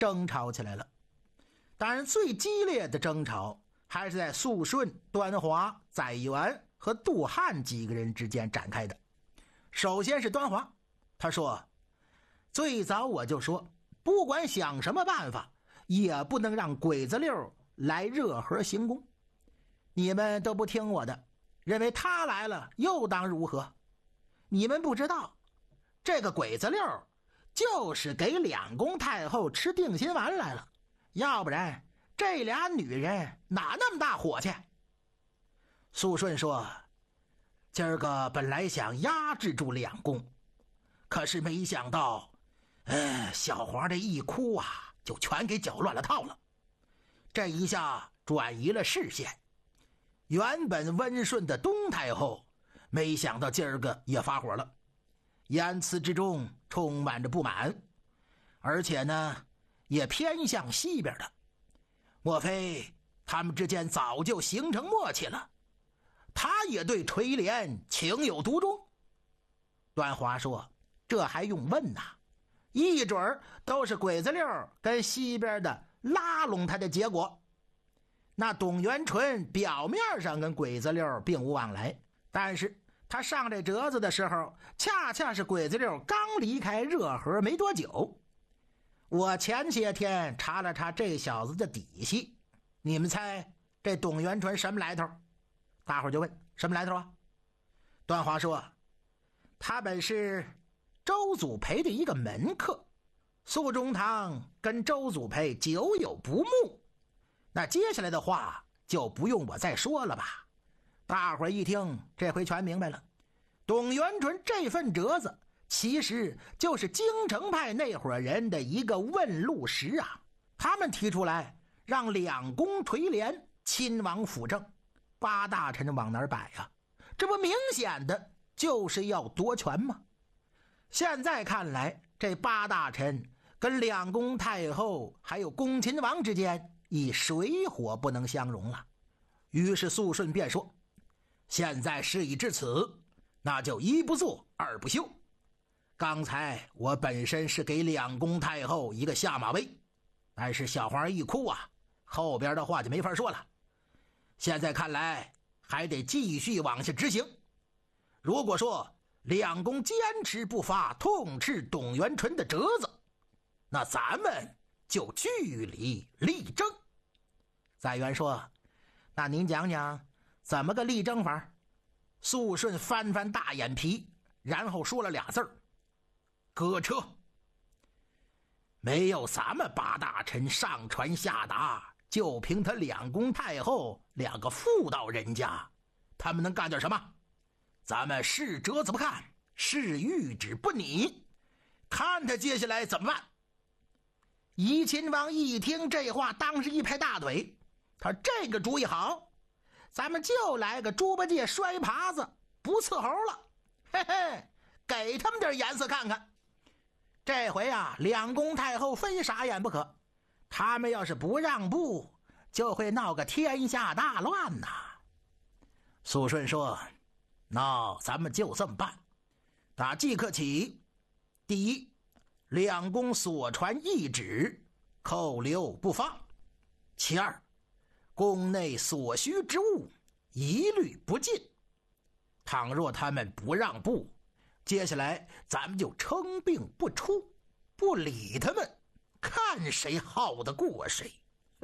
争吵起来了。当然最激烈的争吵还是在肃顺、端华、载元和杜汉几个人之间展开的。首先是端华，他说，最早我就说，不管想什么办法，也不能让鬼子六来热河行宫。你们都不听我的，认为他来了又当如何？你们不知道，这个鬼子六就是给两宫太后吃定心丸来了，要不然这俩女人哪那么大火气？肃顺说，今儿个本来想压制住两宫，可是没想到小皇这一哭啊，就全给搅乱了套了。这一下转移了视线，原本温顺的东太后没想到今儿个也发火了，言辞之中充满着不满，而且呢也偏向西边的。莫非他们之间早就形成默契了？他也对垂帘情有独钟？端华说，这还用问呐，一准都是鬼子六跟西边的拉拢他的结果。那董元淳表面上跟鬼子六并无往来，但是他上这折子的时候，恰恰是鬼子六刚离开热河没多久。我前些天查了查这小子的底细，你们猜这董元淳什么来头？大伙就问，什么来头啊？段华说，他本是周祖培的一个门客，肃中堂跟周祖培久有不睦。那接下来的话就不用我再说了吧，大伙一听这回全明白了。董元淳这份折子其实就是京城派那伙人的一个问路石啊，他们提出来让两宫垂帘，亲王辅政，八大臣往哪儿摆呀？这不明显的就是要夺权吗？现在看来，这八大臣跟两宫太后还有恭亲王之间已水火不能相容了。于是肃顺便说，现在事已至此，那就一不做二不休。刚才我本身是给两宫太后一个下马威，但是小皇一哭啊，后边的话就没法说了。现在看来还得继续往下执行。如果说两宫坚持不发痛斥董元淳的折子，那咱们就据理力争。载元说，那您讲讲怎么个力争法？肃顺翻翻大眼皮，然后说了俩字儿，割车。没有咱们八大臣上传下达，就凭他两宫太后两个妇道人家，他们能干点什么？咱们是折子不看，是谕旨不拟，看他接下来怎么办。怡亲王一听这话，当时一拍大腿，他这个主意好，咱们就来个猪八戒摔耙子不伺候了，嘿嘿，给他们点颜色看看。这回啊，两宫太后非傻眼不可，他们要是不让步，就会闹个天下大乱呐。肃顺说，那咱们就这么办，打即刻起，第一，两宫所传懿旨扣留不发；其二，宫内所需之物一律不进。倘若他们不让步，接下来咱们就称病不出，不理他们，看谁耗得过谁。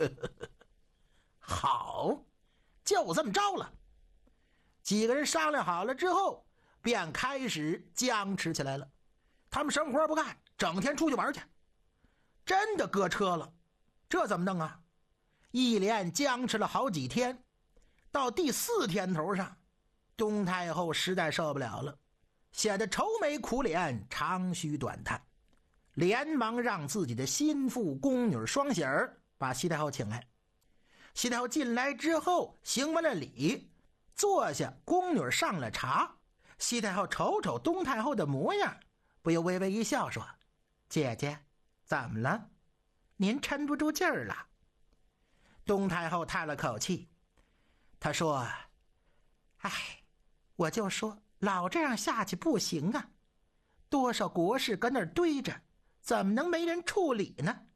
好，就这么着了。几个人商量好了之后，便开始僵持起来了。他们什么活不干，整天出去玩去，真的搁车了。这怎么弄啊？一连僵持了好几天，到第4天头上，东太后实在受不了了，显得愁眉苦脸，长吁短叹，连忙让自己的心腹宫女双喜儿把西太后请来。西太后进来之后，行完了礼，坐下，宫女上了茶。西太后瞅瞅东太后的模样，不由微微一笑说，姐姐怎么了？您撑不住劲儿了。东太后叹了口气，她说，哎，我就说老这样下去不行啊，多少国事跟那儿堆着，怎么能没人处理呢？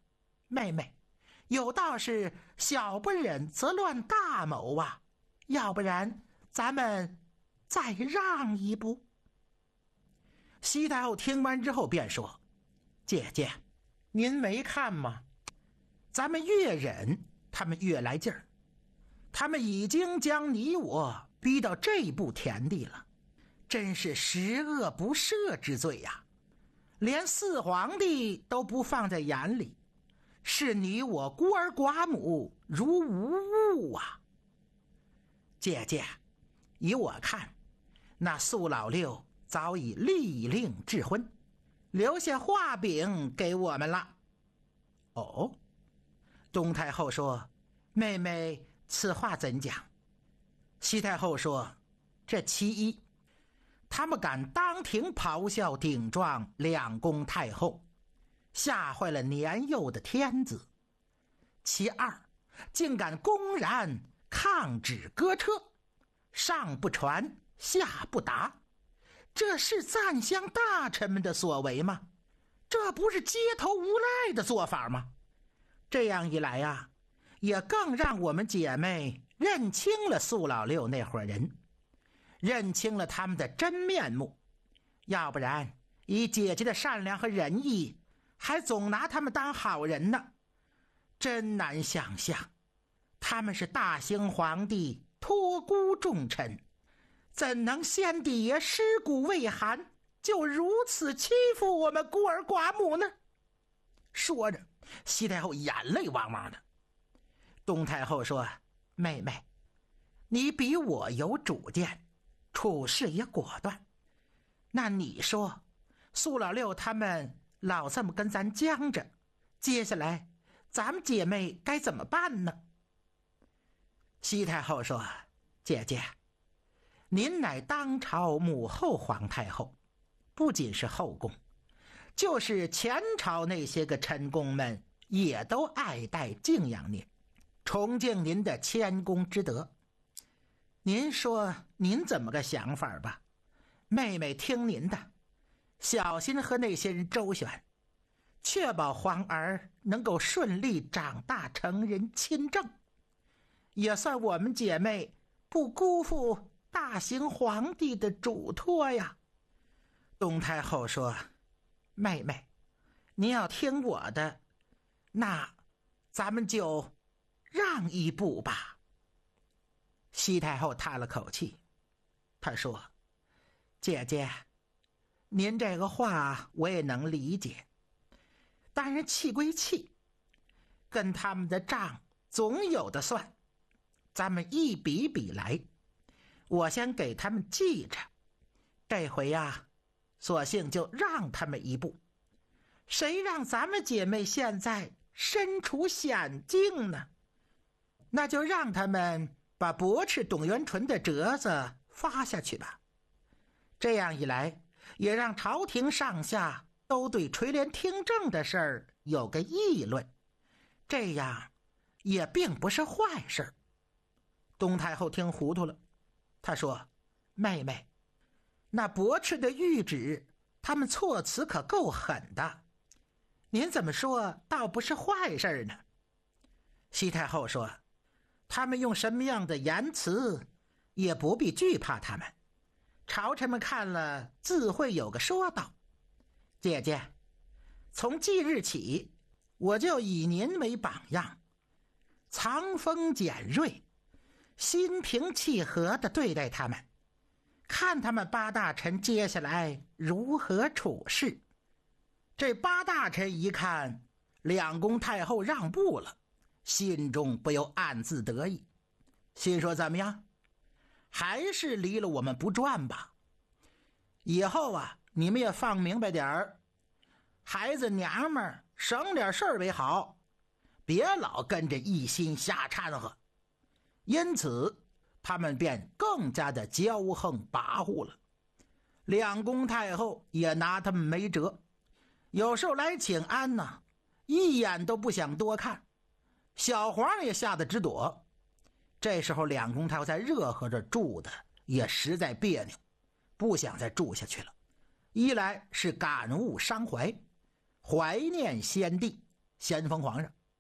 妹妹，有道是小不忍则乱大谋啊，要不然咱们再让一步。西太后听完之后便说：姐姐，您没看吗？咱们越忍他们越来劲儿，他们已经将你我逼到这步田地了，真是十恶不赦之罪呀，连四皇帝都不放在眼里，视你我孤儿寡母如无物啊。姐姐，以我看，那苏老六早已立令智婚，留下画饼给我们了。哦，东太后说：妹妹，此话怎讲？西太后说：这其一，他们敢当庭咆哮顶撞两宫太后，吓坏了年幼的天子；其二，竟敢公然抗旨割车，上不传下不达，这是赞襄大臣们的所为吗？这不是街头无赖的做法吗？这样一来啊，也更让我们姐妹认清了苏老六那伙人，认清了他们的真面目。要不然以姐姐的善良和仁义，还总拿他们当好人呢。真难想象，他们是大兴皇帝托孤重臣，怎能先帝爷尸骨未寒就如此欺负我们孤儿寡母呢？说着，西太后眼泪汪汪的。东太后说：妹妹，你比我有主见，处事也果断，那你说苏老六他们老这么跟咱僵着，接下来咱们姐妹该怎么办呢？西太后说：姐姐，您乃当朝母后皇太后，不仅是后宫，就是前朝那些个臣宫们也都爱戴敬仰您，崇敬您的谦恭之德。您说您怎么个想法吧？妹妹听您的，小心和那些人周旋，确保皇儿能够顺利长大成人亲政，也算我们姐妹不辜负大行皇帝的嘱托呀。东太后说：妹妹，你要听我的，那咱们就让一步吧。西太后叹了口气，她说：姐姐，您这个话我也能理解，但是气归气，跟他们的账总有的算，咱们一笔笔来。我先给他们记着，这回呀，索性就让他们一步。谁让咱们姐妹现在身处险境呢？那就让他们把驳斥董元淳的折子发下去吧。这样一来，也让朝廷上下都对垂帘听政的事儿有个议论，这样也并不是坏事。东太后听糊涂了，她说：妹妹，那驳斥的谕旨，他们措辞可够狠的，您怎么说倒不是坏事呢？西太后说：他们用什么样的言辞，也不必惧怕他们，朝臣们看了自会有个说道。姐姐，从即日起，我就以您为榜样，藏锋简锐，心平气和地对待他们，看他们八大臣接下来如何处事。这八大臣一看两宫太后让步了，心中不由暗自得意，心说怎么样，还是离了我们不转吧。以后啊，你们也放明白点儿，孩子娘们儿省点事儿为好，别老跟着一心瞎掺和。因此他们便更加的骄横跋扈了。两宫太后也拿他们没辙，有时候来请安呢，一眼都不想多看，小皇也吓得直躲。这时候两宫太后在热河这住的也实在别扭，不想再住下去了。一来是感悟伤怀，怀念先帝先锋皇上；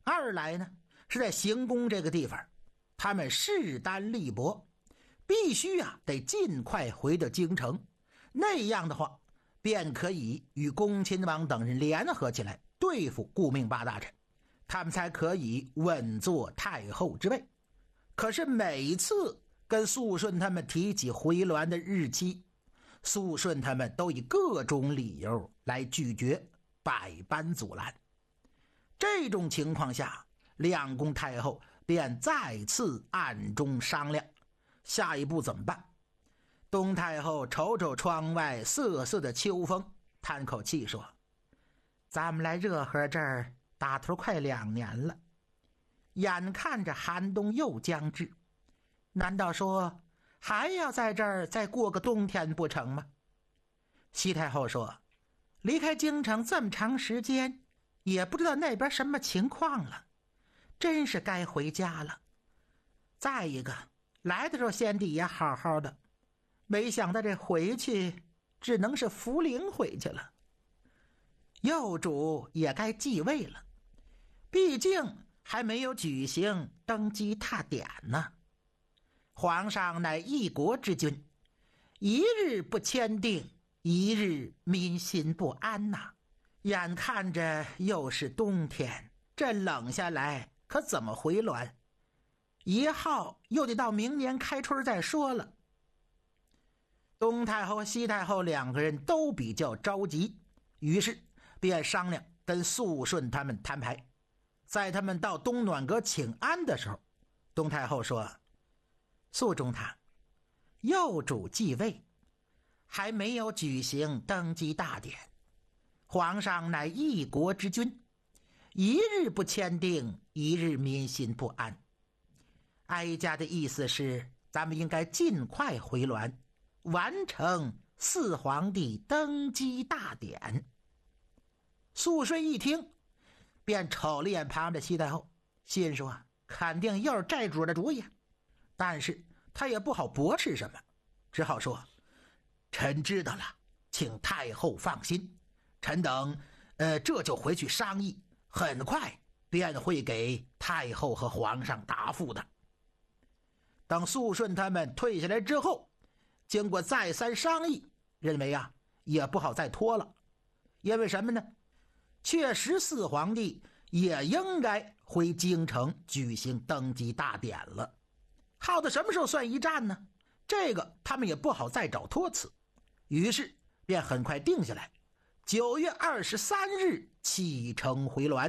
二来呢，是在行宫这个地方，他们势单力薄，必须得尽快回到京城，那样的话便可以与恭亲王等人联合起来对付顾命八大臣，他们才可以稳坐太后之位。可是每次跟肃顺他们提起回銮的日期，肃顺他们都以各种理由来拒绝，百般阻拦。这种情况下，两宫太后便再次暗中商量下一步怎么办。东太后瞅瞅窗外瑟瑟的秋风，叹口气说：咱们来热河这儿打头快2年了，眼看着寒冬又将至，难道说还要在这儿再过个冬天不成吗？西太后说：离开京城这么长时间，也不知道那边什么情况了，真是该回家了。再一个，来的时候先帝也好好的，没想到这回去只能是扶灵回去了。幼主也该继位了，毕竟还没有举行登基大典呢。皇上乃一国之君，一日不签订，一日民心不安呐。眼看着又是冬天，这冷下来可怎么回銮？一号又得到明年开春再说了。东太后、西太后两个人都比较着急，于是便商量跟肃顺他们摊牌。在他们到东暖阁请安的时候，东太后说：肃中堂，幼主继位，还没有举行登基大典，皇上乃一国之君，一日不签订，一日民心不安。哀家的意思是，咱们应该尽快回銮，完成四皇帝登基大典。肃顺一听，便瞅了眼旁边的西太后，心说肯定又是债主的主意，但是他也不好驳斥什么，只好说：臣知道了，请太后放心，臣等这就回去商议，很快便会给太后和皇上答复的。等肃顺他们退下来之后，经过再三商议，认为也不好再拖了。因为什么呢？确实四皇帝也应该回京城举行登基大典了，耗到什么时候算一战呢？这个他们也不好再找托词，于是便很快定下来，9月23日启程回銮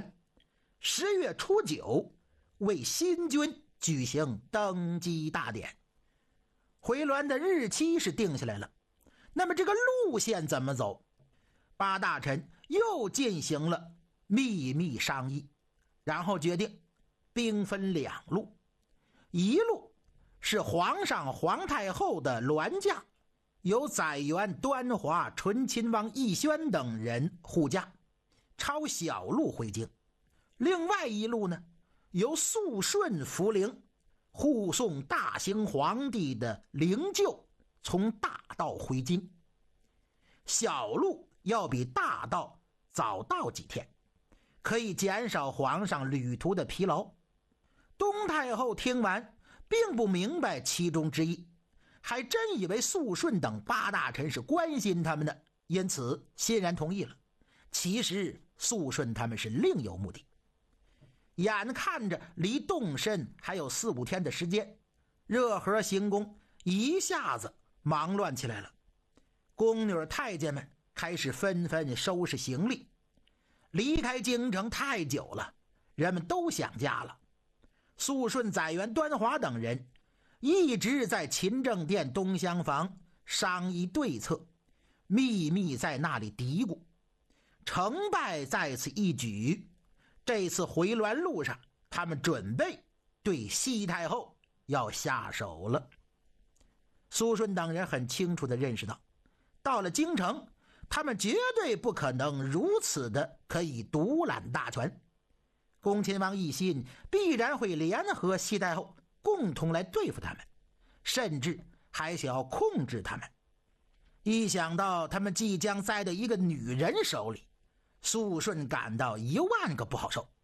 ，10月初9为新君举行登基大典。回銮的日期是定下来了，那么这个路线怎么走？八大臣又进行了秘密商议，然后决定兵分2路，一路是皇上皇太后的銮驾，由载元、端华、醇亲王奕轩等人护驾，抄小路回京。另外一路呢，由肃顺扶灵，护送大行皇帝的灵柩从大道回京。小路要比大道早到几天，可以减少皇上旅途的疲劳。东太后听完并不明白其中之意，还真以为肃顺等八大臣是关心他们的，因此欣然同意了。其实肃顺他们是另有目的。眼看着离动身还有4、5天的时间，热河行宫一下子忙乱起来了。宫女太监们开始纷纷收拾行李，离开京城太久了，人们都想家了。肃顺、载元、端华等人一直在勤政殿东厢房商议对策，秘密在那里嘀咕。成败在此一举，这次回銮路上，他们准备对西太后要下手了。肃顺等人很清楚地认识到，到了京城，他们绝对不可能如此的可以独揽大权。恭亲王奕欣必然会联合西太后共同来对付他们，甚至还想要控制他们。一想到他们即将栽到一个女人手里，肃顺感到1万个不好受。